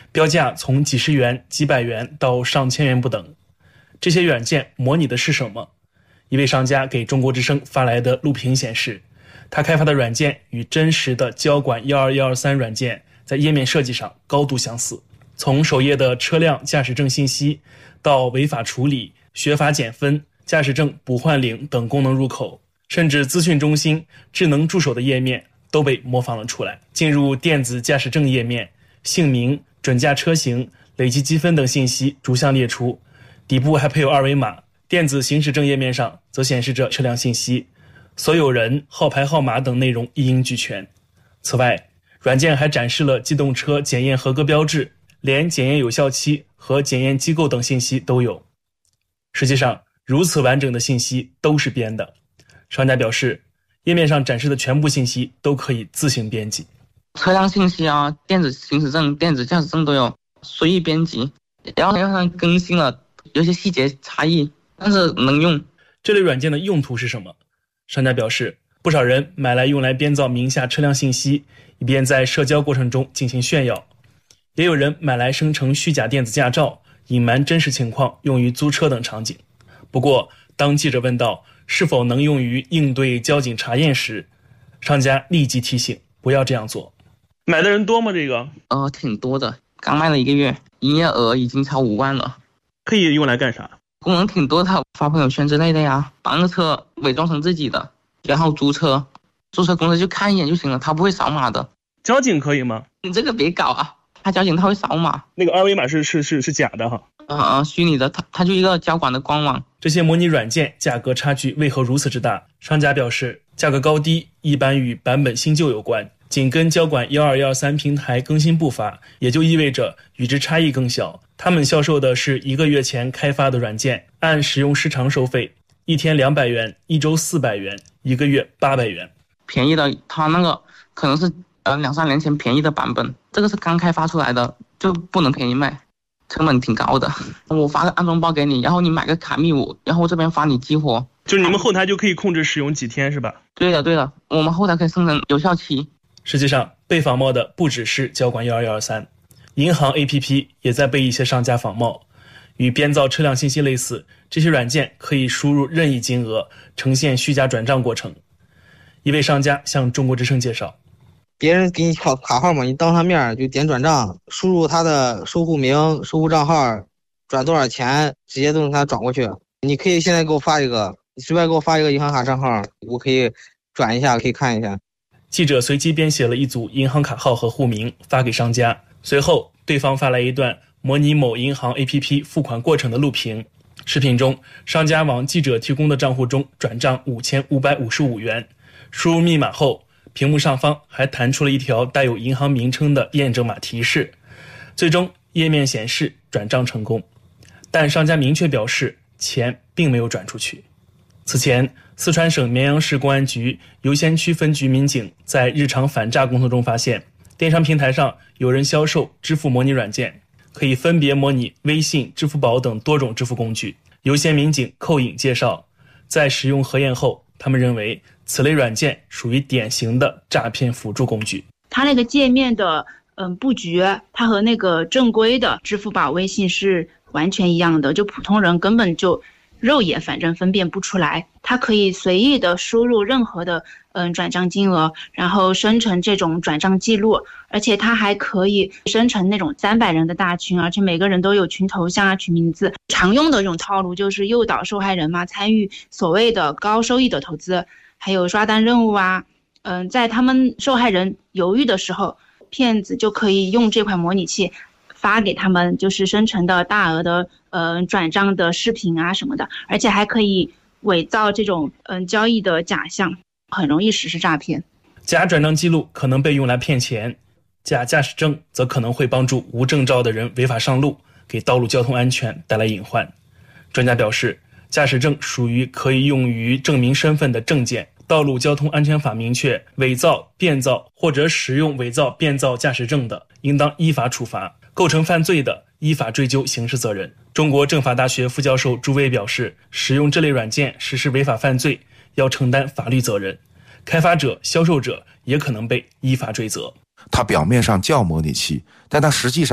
标价从几十元、几百元到上千元不等。这些软件模拟的是什么？一位商家给中国之声发来的录屏显示，他开发的软件与真实的交管12123软件在页面设计上高度相似。从首页的车辆驾驶证信息到违法处理、学法减分、驾驶证补换领等功能入口，甚至资讯中心、智能助手的页面都被模仿了出来。进入电子驾驶证页面，姓名、准驾车型、累计积分等信息逐项列出，底部还配有二维码。电子行驶证页面上则显示着车辆信息，所有人、号牌号码等内容一应俱全。此外，软件还展示了机动车检验合格标志，连检验有效期和检验机构等信息都有。实际上，如此完整的信息都是编的。商家表示，页面上展示的全部信息都可以自行编辑。 车辆信息啊，电子行驶证、电子驾驶证都有，随意编辑。然后上更新了，有些细节差异，但是能用。 这类软件的用途是什么？商家表示，不少人买来用来编造名下车辆信息，以便在社交过程中进行炫耀；也有人买来生成虚假电子驾照，隐瞒真实情况，用于租车等场景。不过，当记者问到是否能用于应对交警查验时，商家立即提醒不要这样做。买的人多吗？这个挺多的，刚卖了1个月，营业额已经超5万了。 可以用来干啥？ 功能挺多的，发朋友圈之类的呀，把那个车伪装成自己的，然后租车公司就看一眼就行了，他不会扫码的。 交警可以吗？ 你这个别搞啊，交警他会扫码。 那个二维码是假的哈。 虚拟的，它就一个交管的官网。 这些模拟软件价格差距为何如此之大？商家表示，价格高低一般与版本新旧有关，紧跟交管12123平台更新步伐，也就意味着与之差异更小。他们销售的是1个月前开发的软件，按使用时长收费，1天200元，1周400元，1个月800元。 便宜的，它那个可能是2-3年前便宜的版本，这个是刚开发出来的，就不能便宜卖，成本挺高的。我发个安装包给你，然后你买个卡密码，然后我这边发你激活。 就是你们后台就可以控制使用几天是吧？ 对的，我们后台可以生成有效期。 实际上，被仿冒的不只是交管12123，银行 APP 也在被一些商家仿冒。与编造车辆信息类似，这些软件可以输入任意金额，呈现虚假转账过程。一位商家向中国之声介绍， 别人给你卡号嘛，你当他面就点转账，输入他的收户名、收户账号，转多少钱，直接都能给他转过去。你可以现在给我发一个，你随便给我发一个银行卡账号，我可以转一下，可以看一下。 记者随机编写了一组银行卡号和户名发给商家，随后对方发来一段模拟某银行 APP 付款过程的录屏。视频中，商家往记者提供的账户中转账5555元，输入密码后，屏幕上方还弹出了一条带有银行名称的验证码提示，最终页面显示转账成功，但商家明确表示钱并没有转出去。此前，四川省绵阳市公安局游仙区分局民警在日常反诈工作中发现，电商平台上有人销售支付模拟软件，可以分别模拟微信、支付宝等多种支付工具。游仙民警寇颖介绍，在使用核验后，他们认为此类软件属于典型的诈骗辅助工具。 它那个界面的布局，它和那个正规的支付宝、微信是完全一样的，就普通人根本就肉眼反正分辨不出来。它可以随意的输入任何的转账金额，然后生成这种转账记录，而且它还可以生成那种300人的大群，而且每个人都有群头像啊、群名字。常用的一种套路就是诱导受害人嘛参与所谓的高收益的投资，还有刷单任务啊。在他们受害人犹豫的时候，骗子就可以用这款模拟器发给他们就是生成的大额的转账的视频啊什么的，而且还可以伪造这种交易的假象，很容易实施诈骗。 假转账记录可能被用来骗钱，假驾驶证则可能会帮助无证照的人违法上路，给道路交通安全带来隐患。专家表示，驾驶证属于可以用于证明身份的证件。道路交通安全法明确，伪造、变造或者使用伪造、变造驾驶证的，应当依法处罚；构成犯罪的，依法追究刑事责任。中国政法大学副教授朱威表示，使用这类软件实施违法犯罪，要承担法律责任，开发者、销售者也可能被依法追责。 它表面上叫模拟器，但它实际上